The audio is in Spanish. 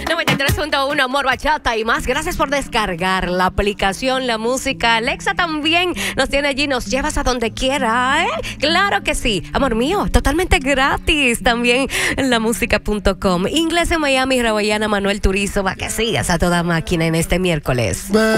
93.1 Amor Bachata y más. Gracias por descargar la aplicación, la música. Alexa también nos tiene allí, nos llevas a donde quiera, ¿eh? Claro que sí. Amor mío, totalmente gratis. También en lamusica.com. Inglés en Miami, Rawayana, Manuel Turizo. Va que sigas a toda máquina en este miércoles.